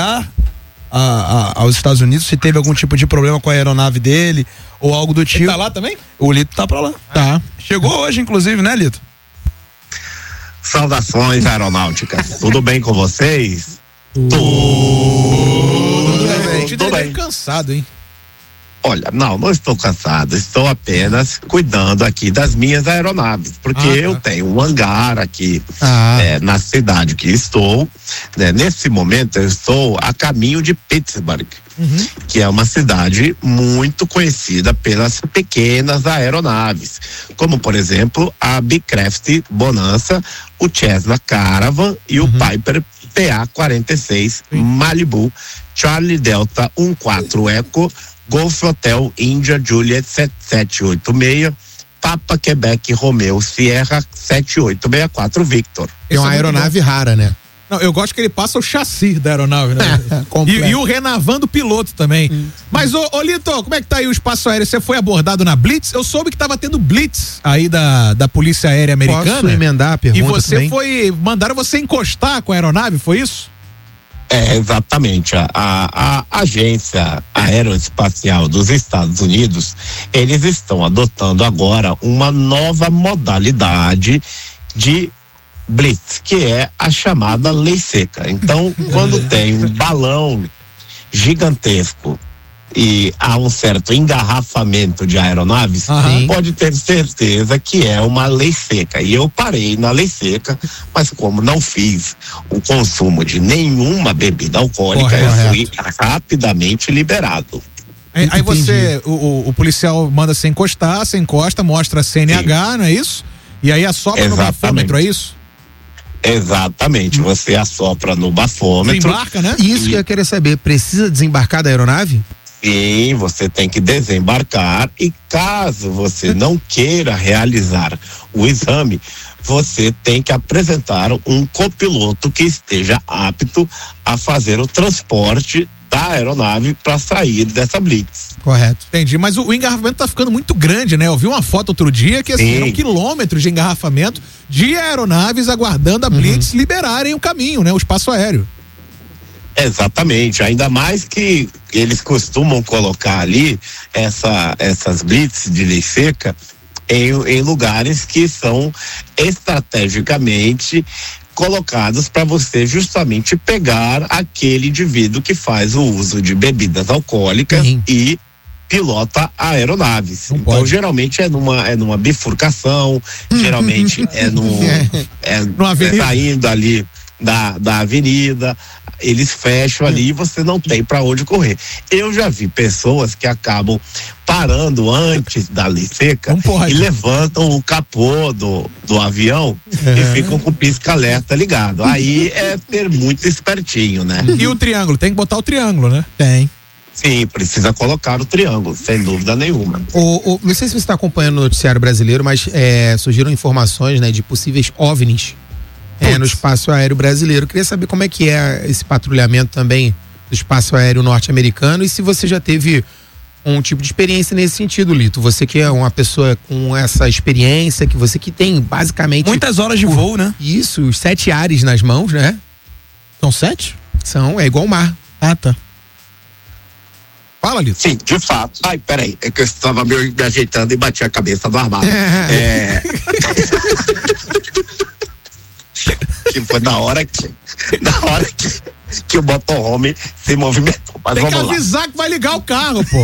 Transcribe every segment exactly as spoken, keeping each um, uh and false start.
voltar a, a, aos Estados Unidos, se teve algum tipo de problema com a aeronave dele ou algo do tipo. Ele tá lá também? O Lito tá pra lá. Tá. Chegou hoje, inclusive, né, Lito? Saudações aeronáuticas. Tudo bem com vocês? Tudo, Tudo bem. bem. Tudo bem. Cansado, hein? Olha, não, não estou cansado, estou apenas cuidando aqui das minhas aeronaves, porque Ah, tá. eu tenho um hangar aqui Ah. é, na cidade que estou, né? Nesse momento eu estou a caminho de Pittsburgh, Uhum. que é uma cidade muito conhecida pelas pequenas aeronaves, como por exemplo a Beechcraft Bonanza, o Cessna Caravan e Uhum. o Piper P A quarenta e seis Malibu, Charlie Delta quatorze Echo, Golf Hotel India Juliet sete sete oito seis, Papa Quebec Romeo Sierra sete oito seis quatro Victor. É uma aeronave rara, né? Não, eu gosto que ele passa o chassi da aeronave, né? e, e o renavando piloto também. Hum. Mas, ô, ô Lito, como é que tá aí o espaço aéreo? Você foi abordado na Blitz? Eu soube que tava tendo Blitz aí da, da Polícia Aérea Americana. Posso emendar a pergunta E você também? foi, mandaram você encostar com a aeronave, foi isso? É, exatamente. A, a, a agência aeroespacial dos Estados Unidos, eles estão adotando agora uma nova modalidade de blitz, que é a chamada lei seca. Então, quando tem um balão gigantesco e há um certo engarrafamento de aeronaves, Aham. pode ter certeza que é uma lei seca. E eu parei na lei seca, mas como não fiz o consumo de nenhuma bebida alcoólica, Correto. eu fui rapidamente liberado. Aí, aí você, o, o, o policial manda você encostar, você encosta, mostra a C N H, não é isso? E aí assopra no Exatamente. bafômetro, é isso? Exatamente, você assopra no bafômetro. Desembarca, né? Isso que eu queria saber, precisa desembarcar da aeronave? Sim, você tem que desembarcar e caso você não queira realizar o exame, você tem que apresentar um copiloto que esteja apto a fazer o transporte da aeronave para sair dessa blitz. Correto. Entendi, mas o, o engarrafamento tá ficando muito grande, né? Eu vi uma foto outro dia que assim, Sim. eram quilômetros de engarrafamento de aeronaves aguardando a blitz liberarem o caminho, né? O espaço aéreo. Exatamente, ainda mais que eles costumam colocar ali essa, essas blitz de lei seca em, em lugares que são estrategicamente colocados para você justamente pegar aquele indivíduo que faz o uso de bebidas alcoólicas Sim. e pilota aeronaves. Não Então, pode. geralmente é numa, é numa bifurcação, geralmente é no é, Numa avenida. saindo ali da, da avenida, eles fecham ali e você não tem para onde correr. Eu já vi pessoas que acabam parando antes da lei seca Não pode. e levantam o capô do, do avião É. e ficam com o pisca-alerta ligado. Aí é ter muito espertinho, né? E o triângulo, tem que botar o triângulo, né? Tem. Sim, precisa colocar o triângulo, sem dúvida nenhuma. O, o, não sei se você está acompanhando o noticiário brasileiro, mas é, surgiram informações, né, de possíveis OVNIs é, no espaço aéreo brasileiro. Queria saber como é que é esse patrulhamento também do espaço aéreo norte-americano e se você já teve um tipo de experiência nesse sentido, Lito. Você que é uma pessoa com essa experiência, que você que tem basicamente Muitas horas de voo, né? isso, os sete ares nas mãos, né? São sete? São, é igual o mar. Ah, tá. Fala, Lito. Sim, de fato. Ai, peraí, é que eu estava me, me ajeitando e bati a cabeça do armário. É... que foi na hora que na hora que, que o motorhome se movimentou. Mas Tem que vamos lá. avisar que vai ligar o carro, pô.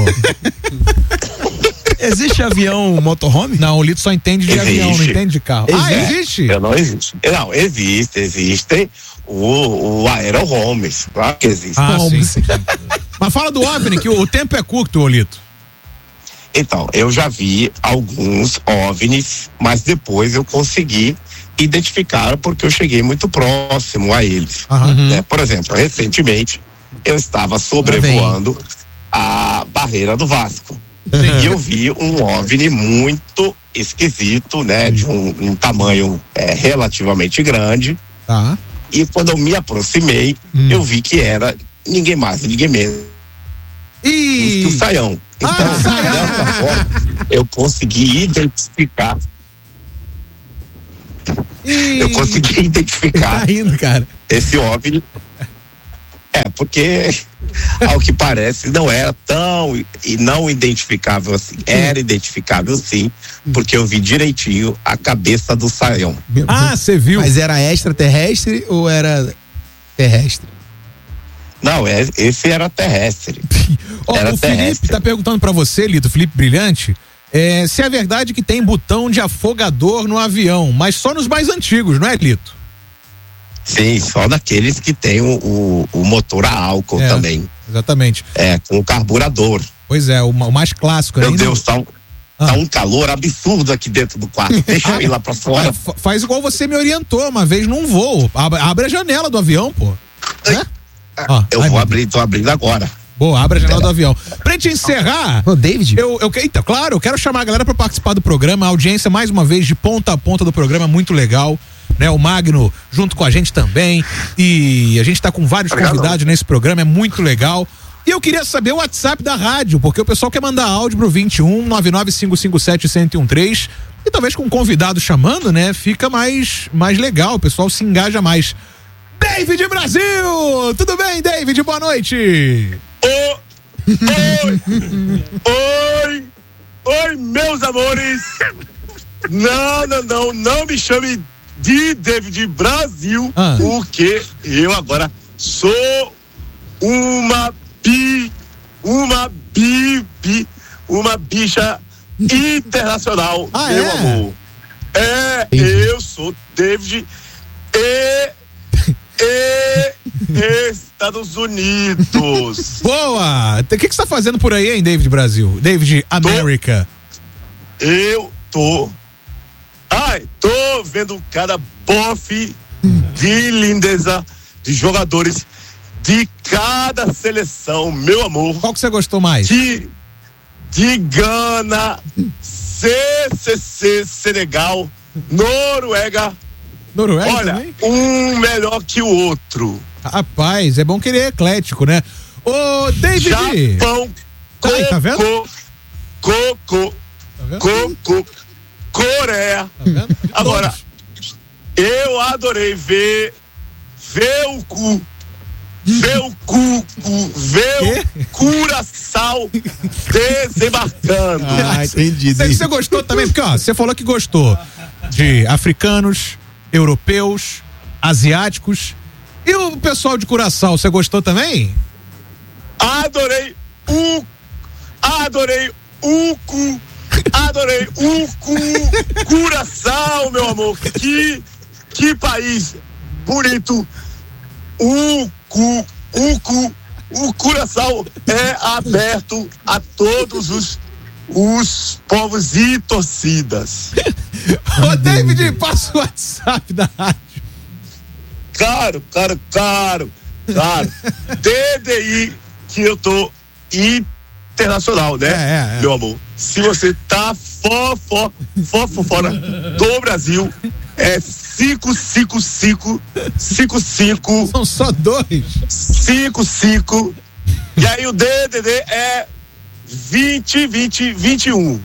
Existe avião motorhome? Não, o Lito só entende de Existe. avião, não entende de carro. Ah, É, existe? Eu não existe. Não, existe, existem o, o aerohomes, claro que existe. Ah, sim, Homes. sim, sim. Mas fala do OVNI, que o, o tempo é curto, ô Lito. Então, eu já vi alguns OVNIs, mas depois eu consegui identificar porque eu cheguei muito próximo a eles. Aham. Né? Por exemplo, recentemente eu estava sobrevoando a barreira do Vasco. E eu vi um OVNI muito esquisito, né? De um, um tamanho é, relativamente grande. Tá. E quando eu me aproximei, Hum. eu vi que era ninguém mais, ninguém menos que o Ih! Saião. Então, Ah, Saião! dessa forma, eu consegui identificar. Ih! Eu consegui identificar Tá rindo, cara. esse OVNI. É, porque ao que parece não era tão e não identificável assim. Era identificável sim, porque eu vi direitinho a cabeça do saião. Ah, você viu? Mas era extraterrestre ou era terrestre? Não, é, esse era terrestre. Oh, era o terrestre. Felipe tá perguntando pra você, Lito, Felipe Brilhante, é, se é verdade que tem botão de afogador no avião, mas só nos mais antigos, não é, Lito? Sim, só daqueles que tem o, o, o motor a álcool é, também. Exatamente. É, com carburador. Pois é, o, o mais clássico. Meu ainda... Deus, tá um, ah. tá um calor absurdo aqui dentro do quarto. Deixa eu ir lá pra fora. É, faz igual você me orientou uma vez num voo. Abre, abre a janela do avião, pô. É? Ah, eu vou abrir, tô abrindo agora. Boa, abre a janela do avião. Pra gente encerrar. Ô, David. Eu, eu, eita, claro, eu quero chamar a galera pra participar do programa. A audiência, mais uma vez, de ponta a ponta do programa, muito legal. Né, o Magno junto com a gente também. E a gente tá com vários Obrigado. convidados nesse programa, é muito legal. E eu queria saber o WhatsApp da rádio, porque o pessoal quer mandar áudio pro vinte e um, nove nove cinco cinco sete, um zero um três. E talvez com um convidado chamando, né? Fica mais, mais legal, o pessoal se engaja mais. David Brasil! Tudo bem, David? Boa noite! Oi! Oi! Oi! Oi, meus amores! Não, não, não, não me chame de David Brasil, ah. porque eu agora sou uma bi, uma bi, bi uma bicha internacional, ah, meu é? amor. É, eu sou David e, e Estados Unidos. Boa! O que, que você tá fazendo por aí, hein, David Brasil? David América. Eu tô Ai, tô vendo cada bofe de lindeza de jogadores de cada seleção, meu amor. Qual que você gostou mais? De, de Gana, C C C, Senegal, Noruega. Noruega Olha, também? um melhor que o outro. Rapaz, é bom que ele é eclético, né? Ô, David! Japão, tá, aí, tá vendo? Coco, Coco, tá vendo? Coco, Coreia. Tá vendo? Agora, eu adorei ver, ver o cu, ver o cu, cu ver o Curaçao desembarcando. Ah, entendi. Você, você gostou também? Porque, ó, você falou que gostou de africanos, europeus, asiáticos. E o pessoal de Curaçao, você gostou também? Adorei o, adorei o cu. Adorei o cu, Curaçao, meu amor. Que, que país bonito. O cu, o cu, o Curaçao é aberto a todos os, os povos e torcidas. Ô, David, passa o WhatsApp da rádio. Claro, claro, claro, claro. D D I que eu tô internacional, né? É, é, é. Meu amor. Se você tá fofó, fofó fora do Brasil, é cinco cinco cinco, cinco cinco. São só dois. cinco cinco. E aí o D D D é vinte, vinte, vinte e um.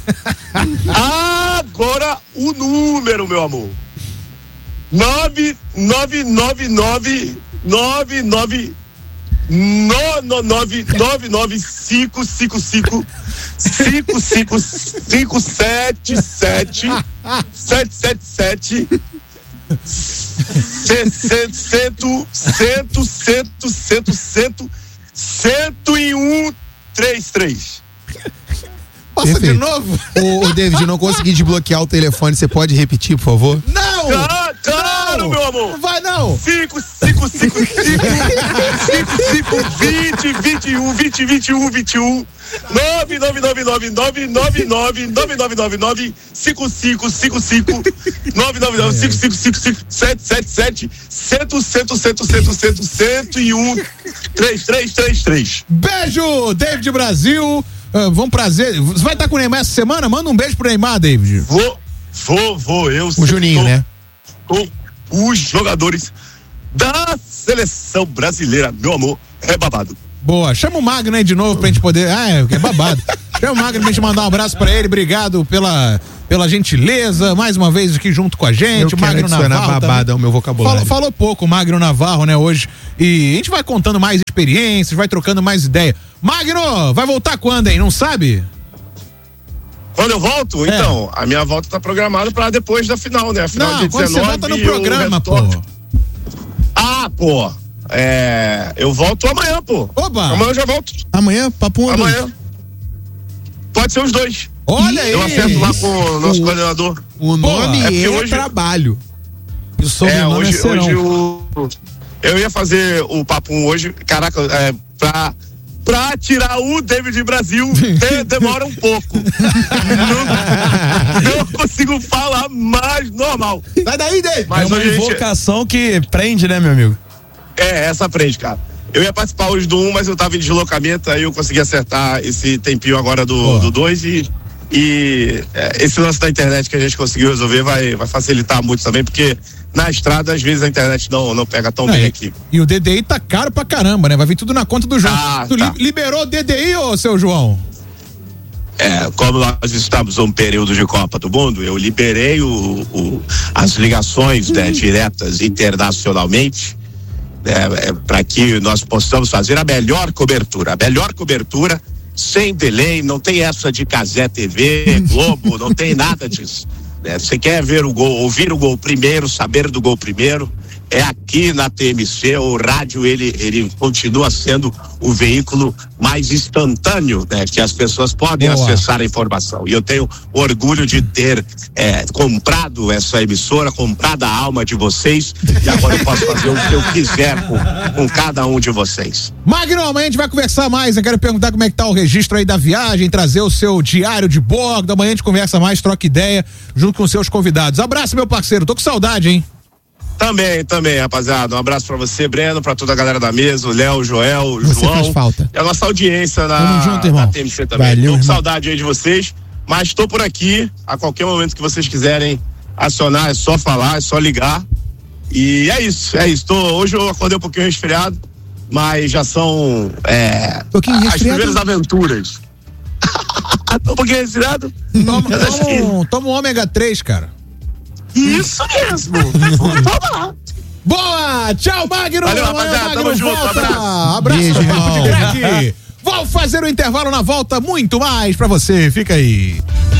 Agora o número, meu amor. nove nove nove nove nove nove No, no, nove, nove, nove, cinco, cinco, cinco, cinco, cinco, cinco, sete, sete, sete, sete, sete, cento, cento, cento, cento, cento, cento, cento e um, três, três. Passa Perfeito. de novo? Ô, ô, David, eu não consegui desbloquear o telefone, você pode repetir, por favor? Não! Claro, claro, Não! meu amor. Não vai não! cinco, cinco, cinco, cinco, cinco, cinco, vinte, vinte e um, vinte, vinte e um, vinte e um, nove, nove, nove, nove, nove, nove, nove, nove, nove, nove, nove, cinco, cinco, cinco, cinco, nove, nove, nove, cinco, cinco, cinco, cinco, sete, sete, sete, cento, cento, cento, cento, cento, cento e um, três, três, três, três. Beijo, David Brasil. Uh, vamos prazer. Você vai estar com o Neymar essa semana? Manda um beijo pro Neymar, David. Vou, vou, vou. Eu O Juninho, tô, né? Com os jogadores da seleção brasileira, meu amor, é babado. Boa, chama o Magno aí de novo pra gente poder. Ah, é, é babado. Chama o Magno pra gente mandar um abraço pra ele. Obrigado pela, pela gentileza, mais uma vez aqui junto com a gente. Eu o Magno Navarro. babada ao meu vocabulário. Falou, falou pouco o Magno Navarro, né, hoje. E a gente vai contando mais experiências, vai trocando mais ideia. Magno, vai voltar quando, hein? Não sabe? Quando eu volto? É. Então, a minha volta tá programada pra depois da final, né? A final Não, de quando dezenove, você volta no programa, pô. Ah, pô. É, eu volto amanhã, pô. Oba! Amanhã eu já volto. Amanhã, papo um. Amanhã. Pode ser os dois. Olha aí. Eu acerto lá com o nosso o, coordenador. O nome Pô, é, é hoje, trabalho. E o sobrenome é, hoje, é Serão. Hoje o, eu ia fazer o papo um hoje, caraca, é, pra... Pra tirar o David Brasil, de, demora um pouco. não, não consigo falar mais normal. Sai daí, David. Mas é uma invocação gente... que prende, né, meu amigo? É, essa prende, cara. Eu ia participar hoje do um, mas eu tava em deslocamento, aí eu consegui acertar esse tempinho agora do dois e, e é, esse lance da internet que a gente conseguiu resolver vai, vai facilitar muito também, porque na estrada, às vezes, a internet não, não pega tão é, bem aqui. E o D D I tá caro pra caramba, né? Vai vir tudo na conta do João. Ah, tu tá. li- liberou o D D I, ô, seu João? É, como nós estamos num período de Copa do Mundo, eu liberei o, o, as ligações né, diretas internacionalmente, né, é, para que nós possamos fazer a melhor cobertura. A melhor cobertura, sem delay, não tem essa de Cazé T V, Globo, não tem nada disso. Você quer ver o gol, ouvir o gol primeiro, saber do gol primeiro, é aqui na T M C. O rádio ele, ele continua sendo o veículo mais instantâneo, né, que as pessoas podem Boa. acessar a informação. E eu tenho orgulho de ter é, comprado essa emissora, comprado a alma de vocês, e agora eu posso fazer o que eu quiser com, com cada um de vocês. Magno, amanhã a gente vai conversar mais. Eu quero perguntar como é que tá o registro aí da viagem, trazer o seu diário de bordo. Amanhã a gente conversa mais, troca ideia junto com seus convidados. Abraço, meu parceiro. Tô com saudade, hein? Também, também, rapaziada. Um abraço pra você, Breno, pra toda a galera da mesa, o Léo, o Joel, o você João. Faz falta. E a nossa audiência na, Tamo junto, irmão. na T M C também. Valeu, tô com irmão. saudade aí de vocês, mas tô por aqui. A qualquer momento que vocês quiserem acionar, é só falar, é só ligar. E é isso, é isso. Tô, hoje eu acordei um pouquinho resfriado, mas já são é, um as primeiras aventuras. Tô um pouquinho resfriado? Toma, toma, um, toma um ômega três, cara. Isso mesmo. Toma. Boa! Tchau, Magno! Valeu, rapaziada. Tamo junto. Abraço. Abraço, Beijo, Papo de Craque. Vou fazer o intervalo na volta, muito mais pra você. Fica aí.